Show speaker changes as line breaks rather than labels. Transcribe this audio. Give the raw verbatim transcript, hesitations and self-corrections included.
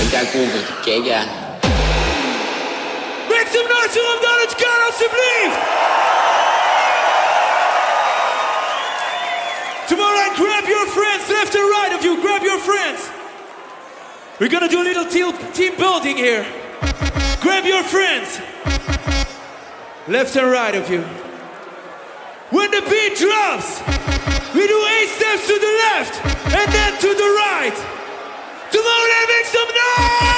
какую-то кега.
Make some noise voor hem dat het kan alsjeblieft! Tomorrow grab your friends, left and right of you, grab your friends. We're gonna do a little team, team building here. Grab your friends. Left and right of you. When the beat drops, we do eight steps to the left and then to the right. Tomorrow make some noise!